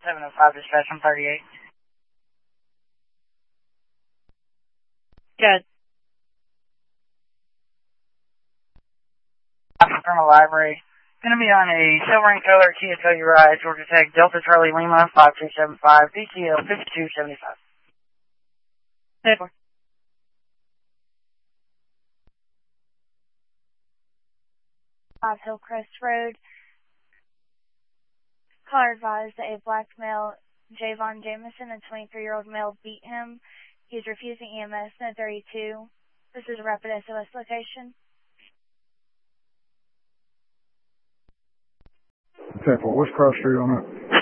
705 dispatch on 38. Good. From a library. Going to be on a silver and color Kia Telluride, Georgia Tech, Delta Charlie Lima, 5275, DTL 5275. Paper. Hillcrest Road. Caller advised that a black male, Javon Jameson, a 23-year-old male, beat him. He's refusing EMS in a 32. This is a rapid SOS location. Okay, what's cross street on it?